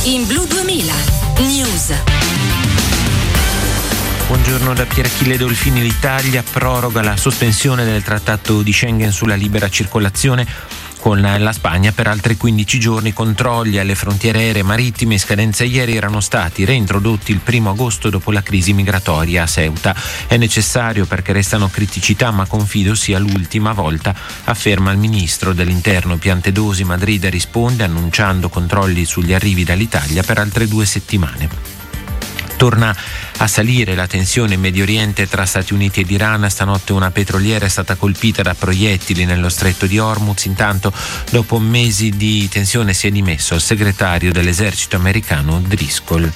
In Blu 2000 News. Buongiorno da Pierachille Dolfini. L'Italia proroga la sospensione del trattato di Schengen sulla libera circolazione con la Spagna per altri 15 giorni. Controlli alle frontiere aeree marittime in scadenza ieri erano stati reintrodotti il 1 agosto dopo la crisi migratoria a Ceuta. È necessario perché restano criticità, ma confido sia l'ultima volta, afferma il ministro dell'Interno Piantedosi. Madrid risponde annunciando controlli sugli arrivi dall'Italia per altre 2 settimane. Torna a salire la tensione in Medio Oriente tra Stati Uniti ed Iran. Stanotte una petroliera è stata colpita da proiettili nello stretto di Hormuz. Intanto, dopo mesi di tensione, si è dimesso il segretario dell'esercito americano Driscoll.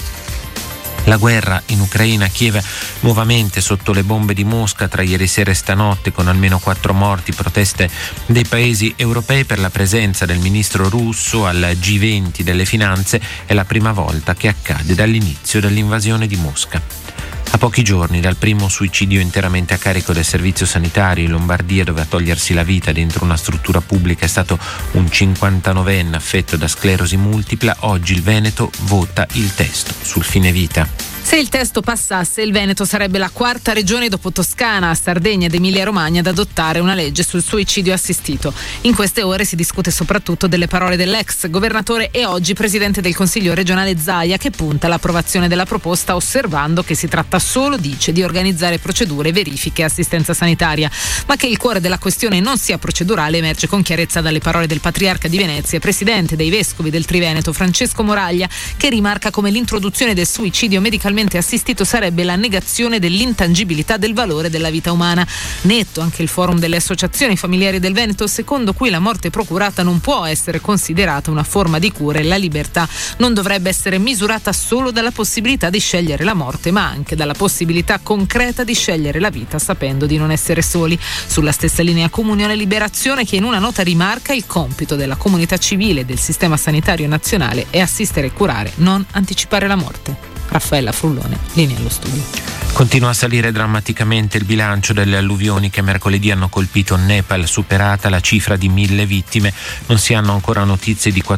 La guerra in Ucraina, Kiev nuovamente sotto le bombe di Mosca tra ieri sera e stanotte, con almeno 4 morti. Proteste dei paesi europei per la presenza del ministro russo al G20 delle finanze. È la prima volta che accade dall'inizio dell'invasione di Mosca. A pochi giorni dal primo suicidio interamente a carico del servizio sanitario in Lombardia, dove a togliersi la vita dentro una struttura pubblica è stato un 59enne affetto da sclerosi multipla, oggi il Veneto vota il testo sul fine vita. Se il testo passasse, il Veneto sarebbe la 4ª regione dopo Toscana, Sardegna ed Emilia-Romagna ad adottare una legge sul suicidio assistito. In queste ore si discute soprattutto delle parole dell'ex governatore e oggi presidente del Consiglio regionale Zaia, che punta all'approvazione della proposta, osservando che si tratta solo, dice, di organizzare procedure, verifiche e assistenza sanitaria, ma che il cuore della questione non sia procedurale emerge con chiarezza dalle parole del patriarca di Venezia e presidente dei vescovi del Triveneto Francesco Moraglia, che rimarca come l'introduzione del suicidio medicalmente assistito sarebbe la negazione dell'intangibilità del valore della vita umana. Netto anche il forum delle associazioni familiari del Veneto, secondo cui la morte procurata non può essere considerata una forma di cura e la libertà non dovrebbe essere misurata solo dalla possibilità di scegliere la morte, ma anche dalla possibilità concreta di scegliere la vita sapendo di non essere soli. Sulla stessa linea Comunione Liberazione, che in una nota rimarca il compito della comunità civile e del sistema sanitario nazionale è assistere e curare, non anticipare la morte. Raffaella Frullone, linea allo studio. Continua a salire drammaticamente il bilancio delle alluvioni che mercoledì hanno colpito il Nepal, superata la cifra di 1.000 vittime. Non si hanno ancora notizie di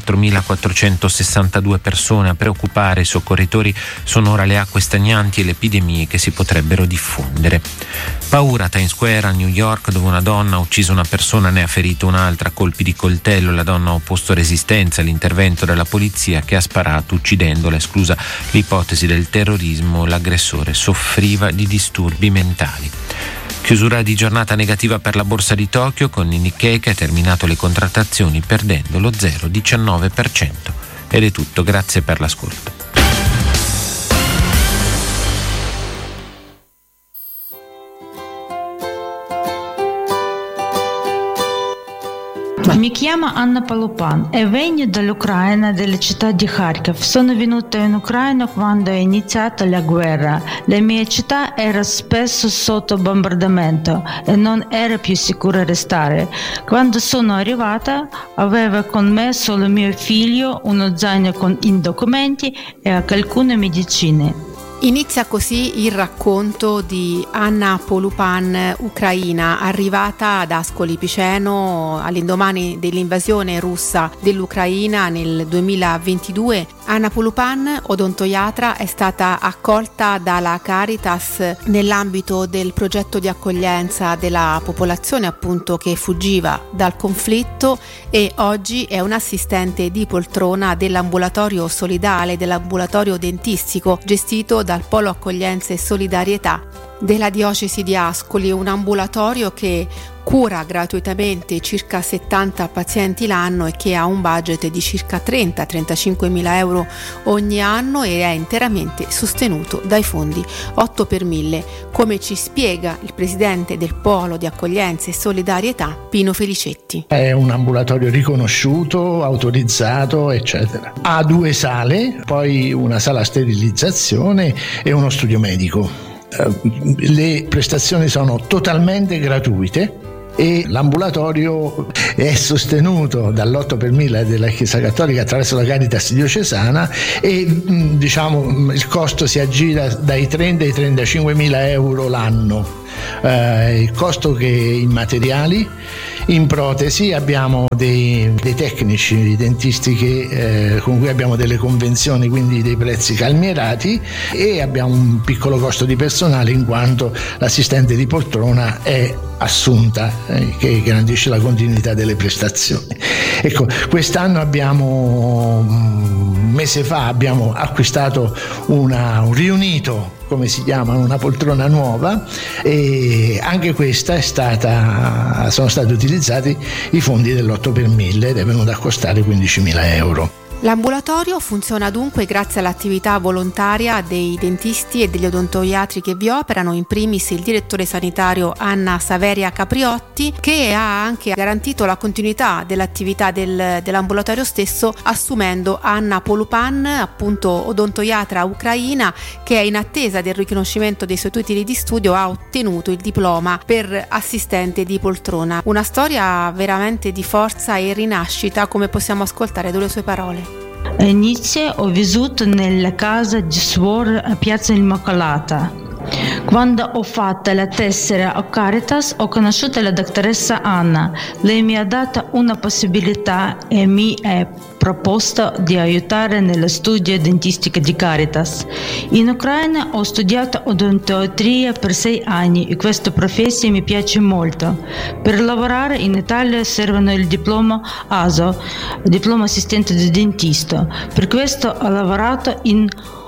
4.462 persone. A preoccupare i soccorritori sono ora le acque stagnanti e le epidemie che si potrebbero diffondere. Paura a Times Square a New York, dove una donna ha ucciso una persona, ne ha ferito un'altra a colpi di coltello. La donna ha opposto resistenza all'intervento della polizia, che ha sparato uccidendola. Esclusa l'ipotesi del terrorismo, l'aggressore soffriva di disturbi mentali. Chiusura di giornata negativa per la borsa di Tokyo, con il Nikkei che ha terminato le contrattazioni perdendo lo 0,19%. Ed è tutto, grazie per l'ascolto. Mi chiamo Anna Palupan e vengo dall'Ucraina, dalla città di Kharkiv. Sono venuta in Ucraina quando è iniziata la guerra. La mia città era spesso sotto bombardamento e non era più sicura restare. Quando sono arrivata avevo con me solo mio figlio, uno zaino con i documenti e alcune medicine. Inizia così il racconto di Anna Palupan, ucraina, arrivata ad Ascoli Piceno all'indomani dell'invasione russa dell'Ucraina nel 2022. Anna Palupan, odontoiatra, è stata accolta dalla Caritas nell'ambito del progetto di accoglienza della popolazione appunto che fuggiva dal conflitto e oggi è un'assistente di poltrona dell'ambulatorio solidale, dell'ambulatorio dentistico gestito dal Polo Accoglienza e Solidarietà della diocesi di Ascoli, un ambulatorio che cura gratuitamente circa 70 pazienti l'anno e che ha un budget di circa 30-35 mila euro ogni anno e è interamente sostenuto dai fondi 8 per 1000, come ci spiega il presidente del Polo di Accoglienza e Solidarietà, Pino Felicetti. È un ambulatorio riconosciuto, autorizzato, eccetera. Ha 2 sale, poi una sala sterilizzazione e uno studio medico. Le prestazioni sono totalmente gratuite e l'ambulatorio è sostenuto dall'8 per 1000 della Chiesa Cattolica attraverso la Caritas diocesana e il costo si aggira dai 30 ai 35 mila euro l'anno. il costo che in materiali, in protesi abbiamo dei tecnici dentisti con cui abbiamo delle convenzioni, quindi dei prezzi calmierati, e abbiamo un piccolo costo di personale in quanto l'assistente di poltrona è assunta, che garantisce la continuità delle prestazioni. Ecco, quest'anno un mese fa abbiamo acquistato un riunito, come si chiama, una poltrona nuova, e anche questa sono stati utilizzati i fondi dell'8 per 1000 ed è venuta a costare 15.000 euro. L'ambulatorio funziona dunque grazie all'attività volontaria dei dentisti e degli odontoiatri che vi operano, in primis il direttore sanitario Anna Saveria Capriotti, che ha anche garantito la continuità dell'attività dell'ambulatorio stesso, assumendo Anna Polupan, appunto odontoiatra ucraina, che è in attesa del riconoscimento dei suoi titoli di studio, ha ottenuto il diploma per assistente di poltrona. Una storia veramente di forza e rinascita, come possiamo ascoltare dalle sue parole. All'inizio ho vissuto nella casa di suore a Piazza Immacolata. Quando ho fatto la tessera a Caritas ho conosciuto la dottoressa Anna. Lei mi ha dato una possibilità e mi è proposto di aiutare nello studio dentistica di Caritas. In Ucraina ho studiato odontoiatria per 6 anni e questa professione mi piace molto. Per lavorare in Italia servono il diploma ASO, diploma assistente di dentista. Per questo ho lavorato in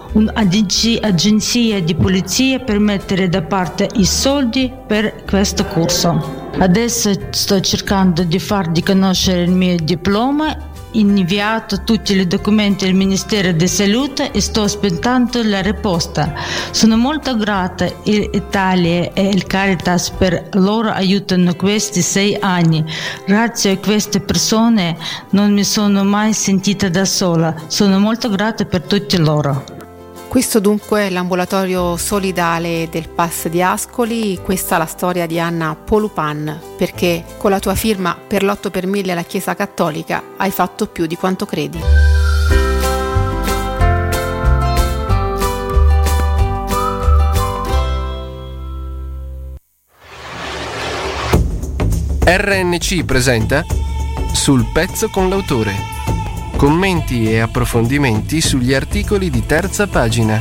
un'agenzia di polizia per mettere da parte i soldi per questo corso. Adesso sto cercando di far conoscere il mio diploma, inviato tutti i documenti al Ministero della Salute e sto aspettando la risposta. Sono molto grata all'Italia e al Caritas per il loro aiuto in questi 6 anni. Grazie a queste persone non mi sono mai sentita da sola. Sono molto grata per tutti loro. Questo dunque è l'ambulatorio solidale del PAS di Ascoli. Questa è la storia di Anna Polupan, perché con la tua firma per l'8 per 1000 alla Chiesa Cattolica hai fatto più di quanto credi. RNC presenta Sul pezzo con l'autore. Commenti e approfondimenti sugli articoli di terza pagina.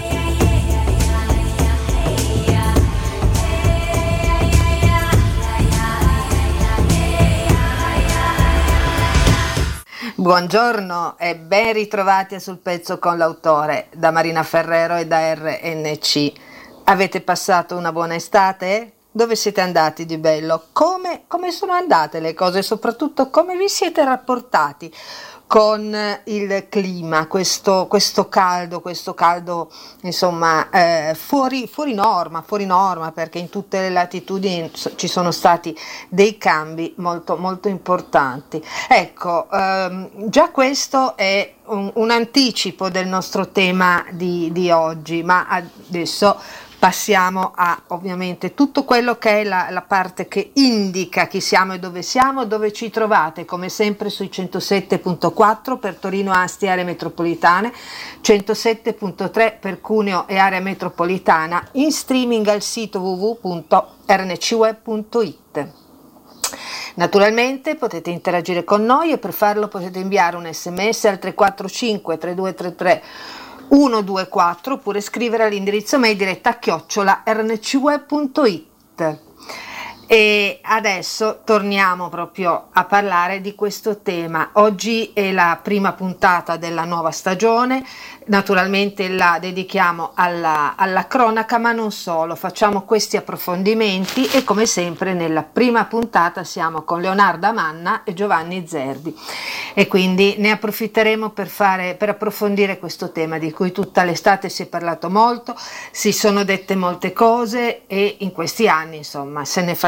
Buongiorno e ben ritrovati a Sul pezzo con l'autore da Marina Ferrero e da RNC. Avete passato una buona estate? Dove siete andati di bello? Come sono andate le cose e soprattutto come vi siete rapportati con il clima, questo caldo insomma fuori norma, perché in tutte le latitudini ci sono stati dei cambi molto molto importanti. Ecco, già questo è un anticipo del nostro tema di oggi, ma adesso passiamo a ovviamente tutto quello che è la parte che indica chi siamo e dove siamo, dove ci trovate, come sempre sui 107.4 per Torino, Asti e aree metropolitane, 107.3 per Cuneo e area metropolitana, in streaming al sito www.rncweb.it. Naturalmente potete interagire con noi e per farlo potete inviare un sms al 345 3233 124 oppure scrivere all'indirizzo mail diretta @rncweb.it. E adesso torniamo proprio a parlare di questo tema. Oggi è la prima puntata della nuova stagione, naturalmente la dedichiamo alla cronaca, ma non solo, facciamo questi approfondimenti e come sempre nella prima puntata siamo con Leonarda Manna e Giovanni Zerbi e quindi ne approfitteremo per approfondire questo tema di cui tutta l'estate si è parlato molto, si sono dette molte cose e in questi anni insomma se ne fa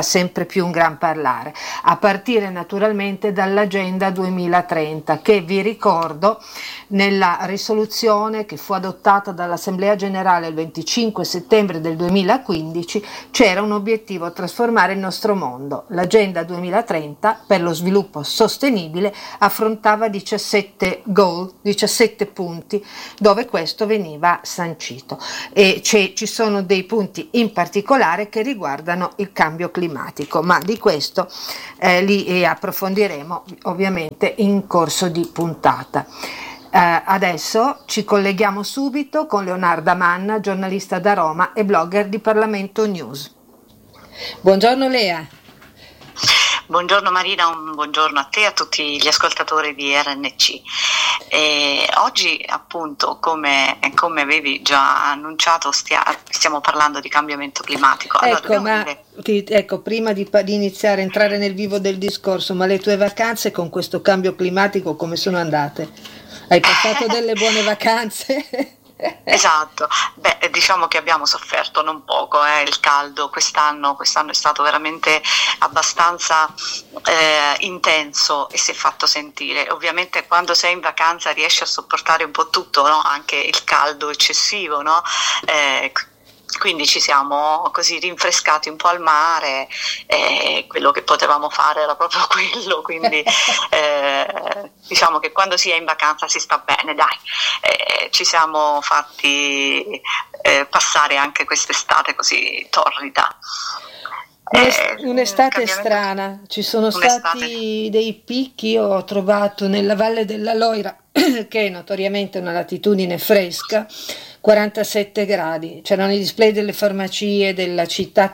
sempre più un gran parlare, a partire naturalmente dall'Agenda 2030, che vi ricordo nella risoluzione che fu adottata dall'Assemblea Generale il 25 settembre del 2015 c'era un obiettivo: trasformare il nostro mondo. L'Agenda 2030 per lo sviluppo sostenibile affrontava 17 goal, 17 punti, dove questo veniva sancito, e ci sono dei punti in particolare che riguardano il cambio climatico, ma di questo li approfondiremo ovviamente in corso di puntata. Adesso ci colleghiamo subito con Leonarda Manna, giornalista da Roma e blogger di Parlamento News. Buongiorno Lea. Buongiorno Marina, un buongiorno a te e a tutti gli ascoltatori di RNC. Oggi appunto, come avevi già annunciato, stiamo parlando di cambiamento climatico. Allora, prima di iniziare a entrare nel vivo del discorso, ma le tue vacanze con questo cambio climatico come sono andate? Hai passato delle buone vacanze? Esatto, diciamo che abbiamo sofferto non poco, il caldo quest'anno è stato veramente abbastanza intenso e si è fatto sentire. Ovviamente quando sei in vacanza riesci a sopportare un po' tutto, no? Anche il caldo eccessivo, no? Quindi ci siamo così rinfrescati un po' al mare, quello che potevamo fare era proprio quello, quindi diciamo che quando si è in vacanza si sta bene, dai. Ci siamo fatti passare anche quest'estate così torrida. Un'estate strana, ci sono stati dei picchi. Io ho trovato nella Valle della Loira, che è notoriamente una latitudine fresca, 47 gradi, c'erano i display delle farmacie della città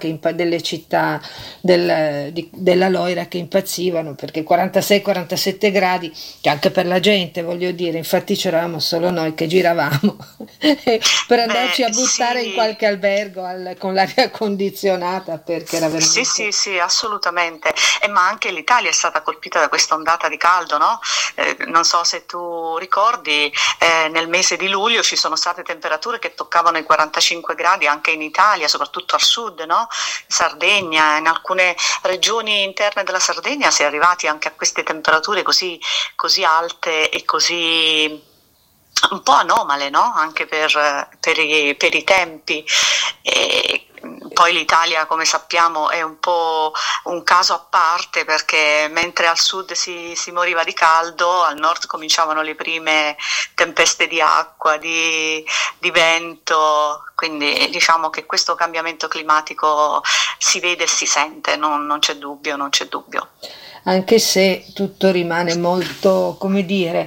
della Loira che impazzivano, perché 46-47 gradi, che anche per la gente, voglio dire, infatti c'eravamo solo noi che giravamo per andarci a buttare in qualche albergo con l'aria condizionata, perché era veramente... Sì, assolutamente, ma anche l'Italia è stata colpita da questa ondata di caldo, no? Non so se tu ricordi, nel mese di luglio ci sono state temperature che toccavano i 45 gradi anche in Italia, soprattutto al sud, no? Sardegna, in alcune regioni interne della Sardegna si è arrivati anche a queste temperature così alte e così un po' anomale, no? Anche per i tempi. E poi l'Italia, come sappiamo, è un po' un caso a parte, perché mentre al sud si moriva di caldo, al nord cominciavano le prime tempeste di acqua, di vento, quindi diciamo che questo cambiamento climatico si vede e si sente, non c'è dubbio. Anche se tutto rimane molto, come dire,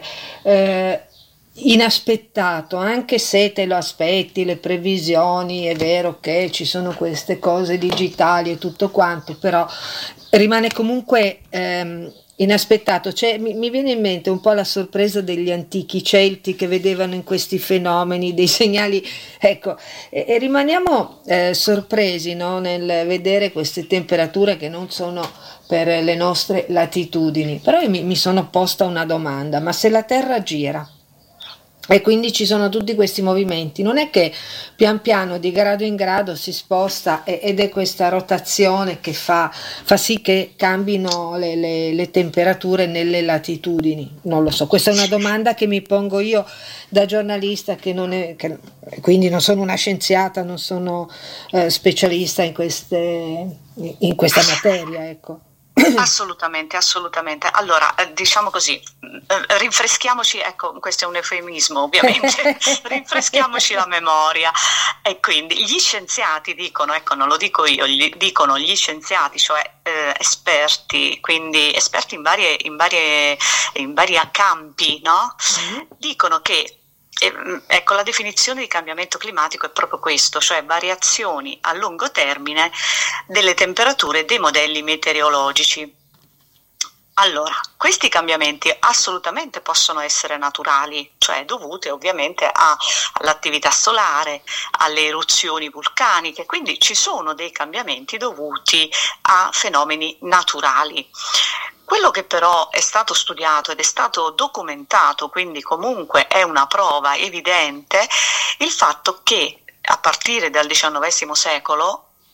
inaspettato, anche se te lo aspetti, le previsioni, è vero che ci sono queste cose digitali e tutto quanto, però rimane comunque inaspettato. Mi viene in mente un po' la sorpresa degli antichi Celti che vedevano in questi fenomeni dei segnali, ecco, e rimaniamo sorpresi, no? Nel vedere queste temperature che non sono per le nostre latitudini. Però io mi sono posta una domanda: ma se la Terra gira e quindi ci sono tutti questi movimenti, non è che pian piano, di grado in grado, si sposta ed è questa rotazione che fa sì che cambino le temperature nelle latitudini? Non lo so, questa è una domanda che mi pongo io da giornalista, quindi non sono una scienziata, non sono specialista in questa materia, ecco. Assolutamente. Allora, diciamo così, rinfreschiamoci, ecco, questo è un eufemismo ovviamente, rinfreschiamoci la memoria. E quindi gli scienziati dicono, ecco, non lo dico io, dicono gli scienziati, cioè esperti, quindi esperti in vari campi, no? Dicono che ecco, la definizione di cambiamento climatico è proprio questo, cioè variazioni a lungo termine delle temperature e dei modelli meteorologici. Allora, questi cambiamenti assolutamente possono essere naturali, cioè dovute ovviamente all'attività solare, alle eruzioni vulcaniche, quindi ci sono dei cambiamenti dovuti a fenomeni naturali. Quello che però è stato studiato ed è stato documentato, quindi comunque è una prova evidente, il fatto che a partire dal XIX secolo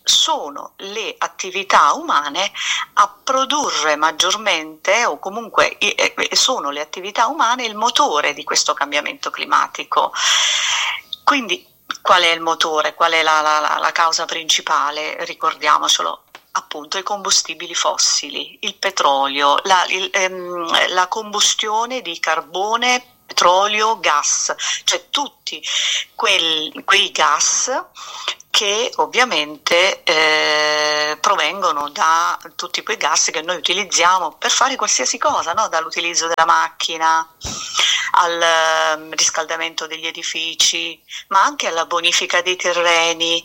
sono le attività umane a produrre maggiormente, o comunque sono le attività umane il motore di questo cambiamento climatico. Quindi qual è il motore? Qual è la causa principale? Ricordiamocelo, appunto i combustibili fossili, il petrolio, la combustione di carbone, petrolio, gas, cioè tutti quei gas che ovviamente provengono da tutti quei gas che noi utilizziamo per fare qualsiasi cosa, no? Dall'utilizzo della macchina al riscaldamento degli edifici, ma anche alla bonifica dei terreni,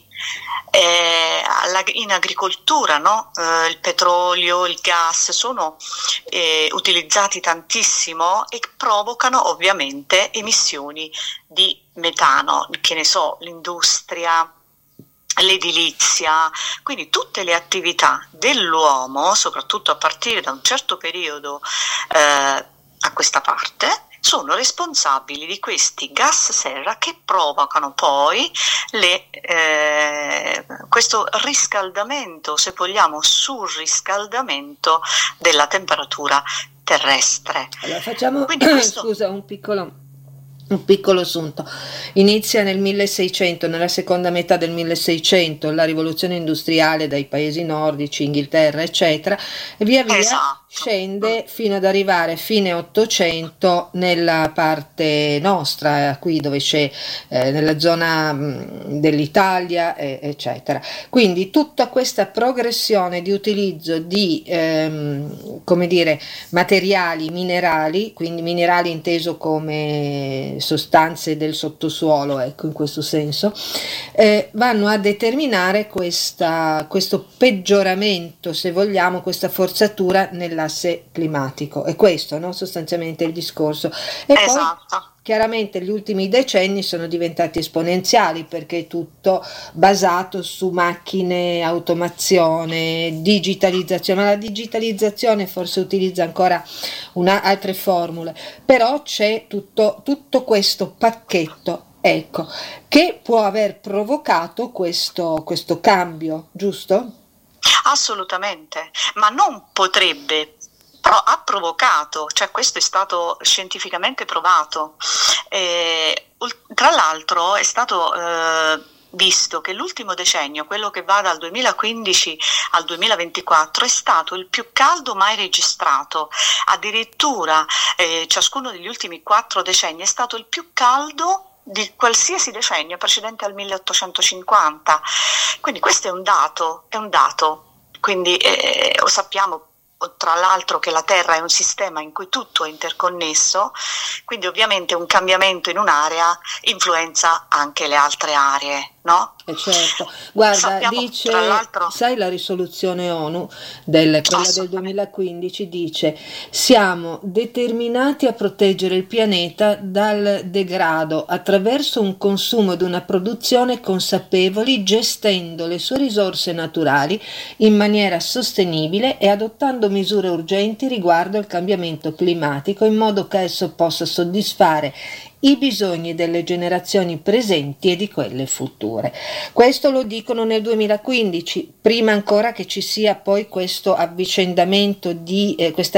in agricoltura, no? Il petrolio, il gas sono utilizzati tantissimo e provocano ovviamente emissioni di metano, che ne so, l'industria, l'edilizia, quindi tutte le attività dell'uomo, soprattutto a partire da un certo periodo a questa parte, sono responsabili di questi gas serra che provocano poi questo riscaldamento, se vogliamo, surriscaldamento della temperatura terrestre. Allora facciamo scusa, un piccolo assunto. Inizia nel 1600, nella seconda metà del 1600, la rivoluzione industriale dai paesi nordici, Inghilterra, eccetera, e via via scende fino ad arrivare fine 800 nella parte nostra, qui dove c'è nella zona dell'Italia, eccetera. Quindi tutta questa progressione di utilizzo di come dire, materiali minerali, quindi minerali inteso come sostanze del sottosuolo, ecco, in questo senso, vanno a determinare questo peggioramento, se vogliamo, questa forzatura nell'asse climatico. È questo, no? Sostanzialmente il discorso. E esatto. Poi chiaramente gli ultimi decenni sono diventati esponenziali, perché è tutto basato su macchine, automazione, digitalizzazione, ma la digitalizzazione forse utilizza ancora altre formule, però c'è tutto questo pacchetto, ecco, che può aver provocato questo cambio, giusto? Assolutamente, ma non potrebbe, ha provocato, cioè questo è stato scientificamente provato. Tra l'altro è stato visto che l'ultimo decennio, quello che va dal 2015 al 2024, è stato il più caldo mai registrato. Addirittura ciascuno degli ultimi 4 decenni è stato il più caldo di qualsiasi decennio precedente al 1850. Quindi questo è un dato. Quindi lo sappiamo, tra l'altro, che la Terra è un sistema in cui tutto è interconnesso, quindi ovviamente un cambiamento in un'area influenza anche le altre aree, no? Certo, guarda, sappiamo, dice, tra l'altro, sai, la risoluzione ONU, quella del 2015, dice: siamo determinati a proteggere il pianeta dal degrado attraverso un consumo ed una produzione consapevoli, gestendo le sue risorse naturali in maniera sostenibile e adottando misure urgenti riguardo al cambiamento climatico, in modo che esso possa soddisfare i bisogni delle generazioni presenti e di quelle future. Questo lo dicono nel 2015, prima ancora che ci sia poi questo avvicendamento di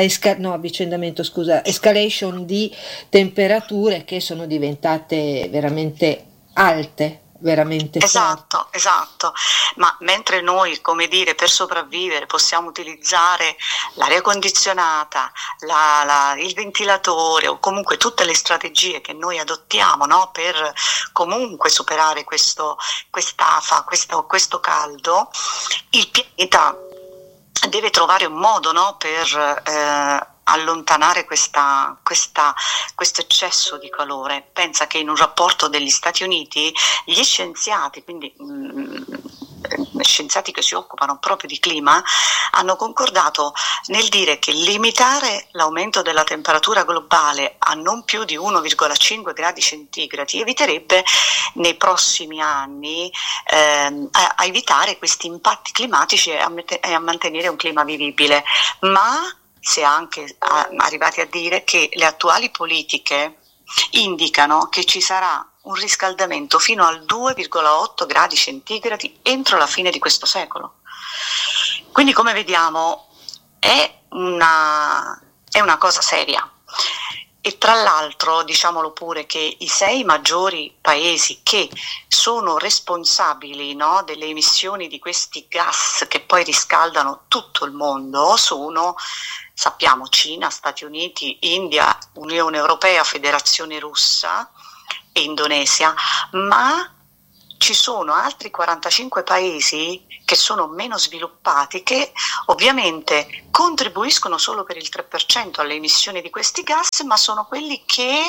escalation di temperature che sono diventate veramente alte. Veramente esatto, ma mentre noi, come dire, per sopravvivere possiamo utilizzare l'aria condizionata, il ventilatore, o comunque tutte le strategie che noi adottiamo, no, per comunque superare quest'afa, questo caldo, il pianeta deve trovare un modo, no, per allontanare questo eccesso di calore. Pensa che in un rapporto degli Stati Uniti gli scienziati, quindi scienziati che si occupano proprio di clima, hanno concordato nel dire che limitare l'aumento della temperatura globale a non più di 1,5 gradi centigradi eviterebbe nei prossimi anni a evitare questi impatti climatici e a mantenere un clima vivibile. Ma si è anche arrivati a dire che le attuali politiche indicano che ci sarà un riscaldamento fino al 2,8 gradi centigradi entro la fine di questo secolo. Quindi, come vediamo, è una cosa seria. E tra l'altro, diciamolo pure, che i 6 maggiori paesi che sono responsabili, no, delle emissioni di questi gas che poi riscaldano tutto il mondo sono, sappiamo, Cina, Stati Uniti, India, Unione Europea, Federazione Russa e Indonesia, ma ci sono altri 45 paesi che sono meno sviluppati, che ovviamente contribuiscono solo per il 3% alle emissioni di questi gas, ma sono quelli che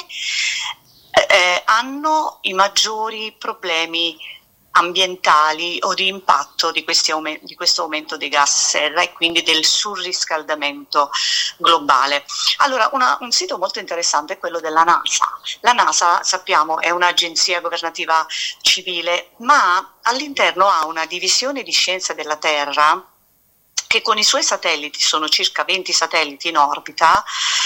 hanno i maggiori problemi ambientali o di impatto di questo aumento dei gas serra e quindi del surriscaldamento globale. Allora, un sito molto interessante è quello della NASA. La NASA, sappiamo, è un'agenzia governativa civile, ma all'interno ha una divisione di scienza della Terra che con i suoi satelliti, sono circa 20 satelliti in orbita,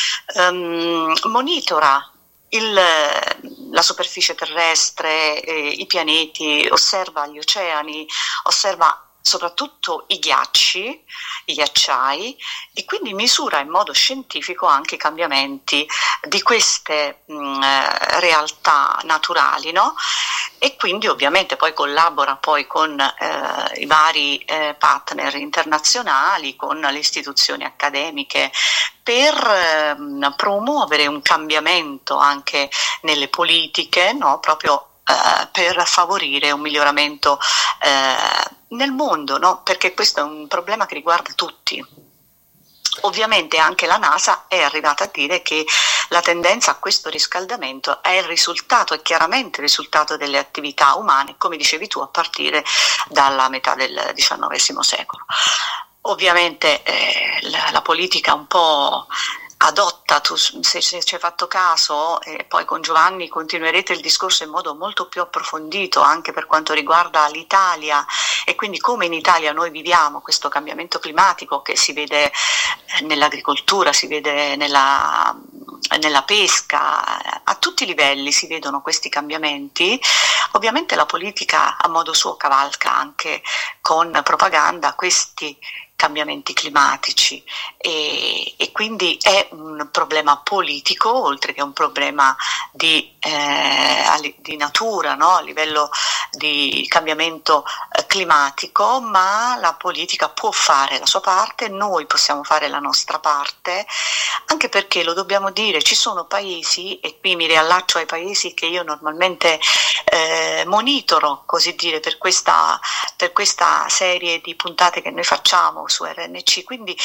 monitora la superficie terrestre, i pianeti, osserva gli oceani, osserva soprattutto i ghiacciai, e quindi misura in modo scientifico anche i cambiamenti di queste realtà naturali, no? E quindi ovviamente poi collabora poi con i vari partner internazionali, con le istituzioni accademiche, per promuovere un cambiamento anche nelle politiche, no? Proprio per favorire un miglioramento nel mondo, no? Perché questo è un problema che riguarda tutti. Ovviamente anche la NASA è arrivata a dire che la tendenza a questo riscaldamento è chiaramente il risultato delle attività umane, come dicevi tu, a partire dalla metà del XIX secolo. Ovviamente la politica un po' adotta, tu, se ci hai fatto caso, e poi con Giovanni continuerete il discorso in modo molto più approfondito anche per quanto riguarda l'Italia e quindi come in Italia noi viviamo questo cambiamento climatico che si vede nell'agricoltura, si vede nella pesca, a tutti i livelli si vedono questi cambiamenti. Ovviamente la politica a modo suo cavalca anche con propaganda questi cambiamenti climatici e quindi è un problema politico oltre che un problema di natura, no? A livello di cambiamento climatico, ma la politica può fare la sua parte, noi possiamo fare la nostra parte, anche perché lo dobbiamo dire, ci sono paesi, e qui mi riallaccio ai paesi che io normalmente monitoro, così dire, per questa serie di puntate che noi facciamo su RNC, quindi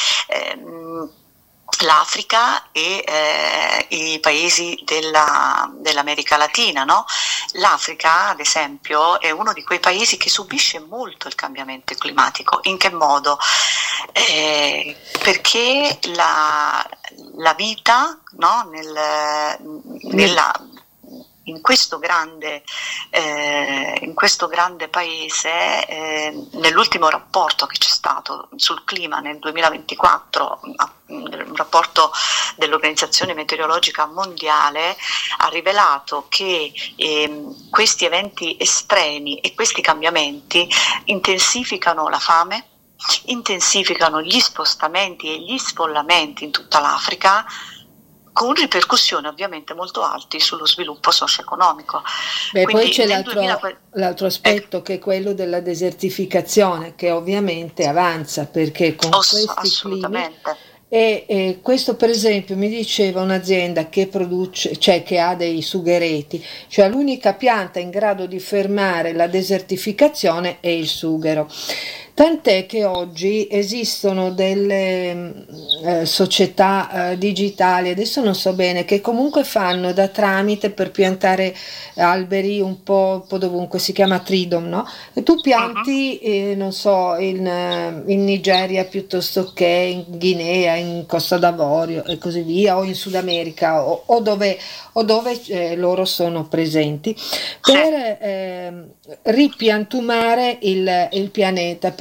l'Africa e i paesi dell'America Latina, no? L'Africa, ad esempio, è uno di quei paesi che subisce molto il cambiamento climatico. In che modo? Perché la vita, no? In questo grande paese, nell'ultimo rapporto che c'è stato sul clima nel 2024, un rapporto dell'Organizzazione Meteorologica Mondiale, ha rivelato che questi eventi estremi e questi cambiamenti intensificano la fame, intensificano gli spostamenti e gli sfollamenti in tutta l'Africa, con ripercussioni ovviamente molto alti sullo sviluppo socio-economico. Poi c'è l'altro aspetto che è quello della desertificazione, che ovviamente avanza perché con questi climi. E questo, per esempio, mi diceva un'azienda che produce, cioè che ha dei sughereti, cioè l'unica pianta in grado di fermare la desertificazione è il sughero. Tant'è che oggi esistono delle società digitali, adesso non so bene, che comunque fanno da tramite per piantare alberi un po' dovunque, si chiama Tridom, no? E tu pianti, non so, in Nigeria piuttosto che in Guinea, in Costa d'Avorio e così via, o in Sud America o dove loro sono presenti, per ripiantumare il pianeta, per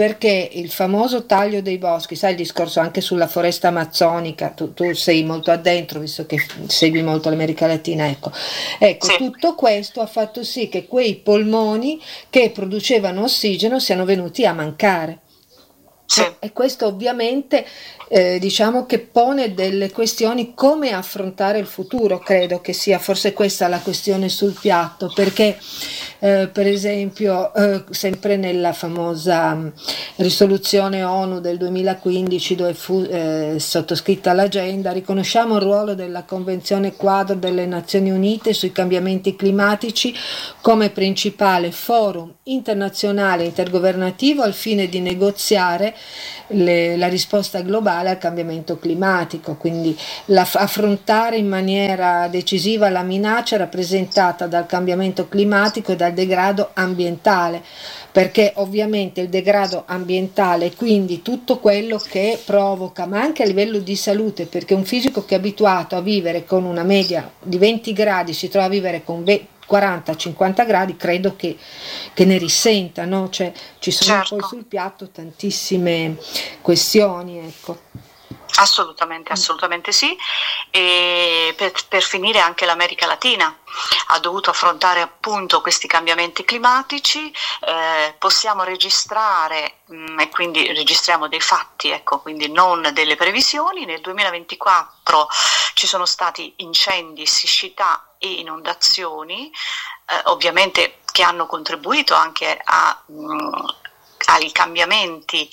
perché il famoso taglio dei boschi, sai il discorso anche sulla foresta amazzonica, tu sei molto addentro visto che segui molto l'America Latina, ecco, Sì. tutto questo ha fatto sì che quei polmoni che producevano ossigeno siano venuti a mancare. Sì. E questo ovviamente diciamo che pone delle questioni come affrontare il futuro, credo che sia forse questa la questione sul piatto, perché per esempio sempre nella famosa risoluzione ONU del 2015 dove fu sottoscritta l'agenda, riconosciamo il ruolo della Convenzione quadro delle Nazioni Unite sui cambiamenti climatici come principale forum internazionale intergovernativo al fine di negoziare la risposta globale al cambiamento climatico, quindi affrontare in maniera decisiva la minaccia rappresentata dal cambiamento climatico e dal degrado ambientale, perché ovviamente il degrado ambientale, quindi tutto quello che provoca, ma anche a livello di salute, perché un fisico che è abituato a vivere con una media di 20 gradi si trova a vivere con 40-50 gradi, credo che ne risenta, no? Cioè, ci sono Certo. poi sul piatto tantissime questioni, ecco. Assolutamente sì. E per finire anche l'America Latina ha dovuto affrontare appunto questi cambiamenti climatici. Possiamo registrare e quindi registriamo dei fatti, ecco, quindi non delle previsioni. Nel 2024 ci sono stati incendi, siccità e inondazioni, ovviamente che hanno contribuito anche ai cambiamenti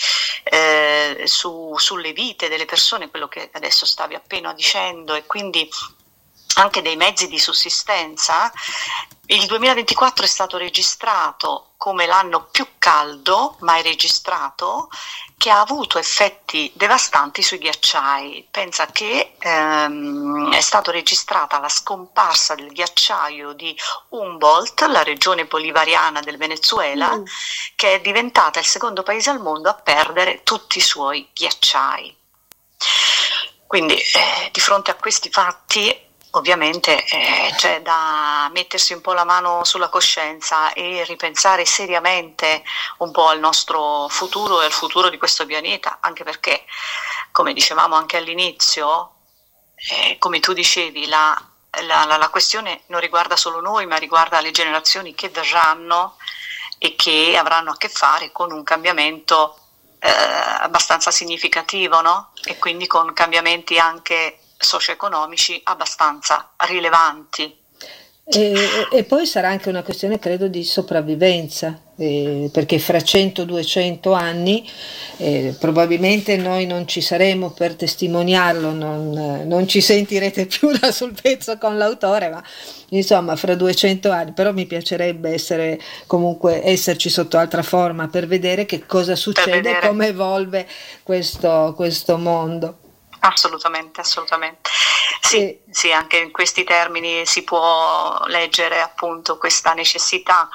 sulle vite delle persone, quello che adesso stavi appena dicendo, e quindi anche dei mezzi di sussistenza. Il 2024 è stato registrato come l'anno più caldo mai registrato, che ha avuto effetti devastanti sui ghiacciai. Pensa che è stata registrata la scomparsa del ghiacciaio di Humboldt, la regione bolivariana del Venezuela, che è diventata il secondo paese al mondo a perdere tutti i suoi ghiacciai. Quindi di fronte a questi fatti ovviamente c'è da mettersi un po' la mano sulla coscienza e ripensare seriamente un po' al nostro futuro e al futuro di questo pianeta, anche perché, come dicevamo anche all'inizio, come tu dicevi, la questione non riguarda solo noi, ma riguarda le generazioni che verranno e che avranno a che fare con un cambiamento abbastanza significativo, no? E quindi con cambiamenti anche socio-economici abbastanza rilevanti. E poi sarà anche una questione, credo, di sopravvivenza, perché fra 100-200 anni probabilmente noi non ci saremo per testimoniarlo, non ci sentirete più da Sul Pezzo con l'autore, ma insomma fra 200 anni, però mi piacerebbe esserci sotto altra forma per vedere che cosa succede, come evolve questo mondo. Assolutamente. Sì, anche in questi termini si può leggere appunto questa necessità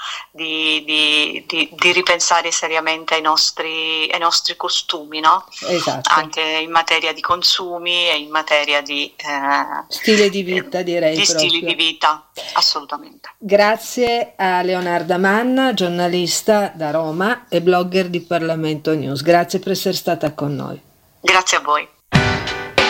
di ripensare seriamente ai nostri costumi, no? Esatto. Anche in materia di consumi e in materia di stile di vita, direi. Di proprio. stili di vita, assolutamente. Grazie a Leonarda Manna, giornalista da Roma e blogger di Parlamento News. Grazie per essere stata con noi. Grazie a voi.